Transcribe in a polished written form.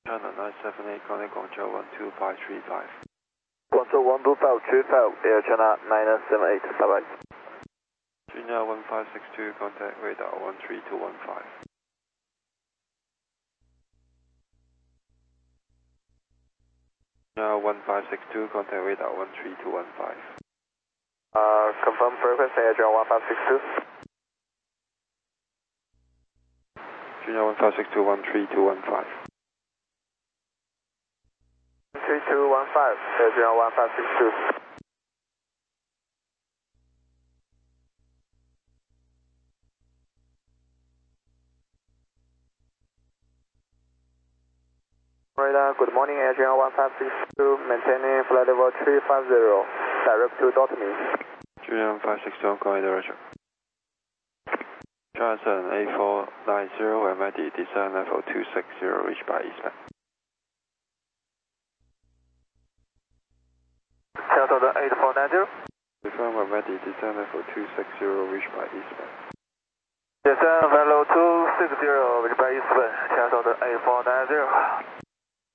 China 978, connect Guangzhou 12535. Guangzhou 12535, Air China 978, bye bye. Junior 1562, contact radar 13215. Junior 1562, contact radar 13215. Confirm frequency, Air China 1562. Junior 1562, 13215. 3215, Air China 1562. Radar, good morning, Air China 1562, maintaining flight level 350, direct to Dortmund. Junior 1562, going direction. Johnson 8490, and ready, descend level 260, reach by eastbound. Delta 8490. Confirm when ready, descend level 260, reach by eastbound. Descend level 260, reach by eastbound, Delta 8490.